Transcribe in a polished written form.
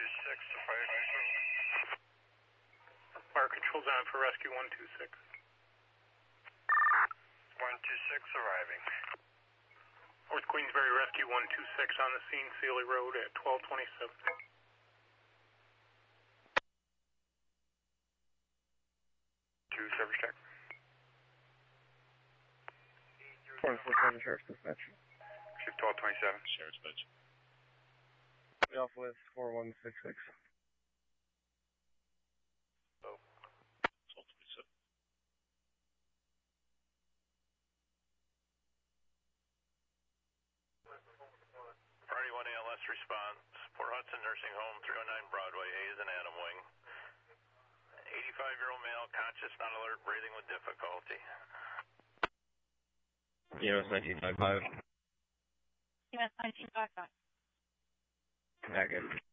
to fire control. Fire control's on for rescue 126. 126 arriving. North Queensbury Rescue 126 on the scene, Sealy Road at 1227. Two service check. 447 Sheriff's Dispatch. Shift 1227. Sheriff's Dispatch. We off with 4166. Oh. 1227. Party 1 ALS response. Port Hudson Nursing Home, 309 Broadway. A is an Adam Wing. 85-year-old male, conscious, not alert, breathing with difficulty. US 1955. US 1955. Negative.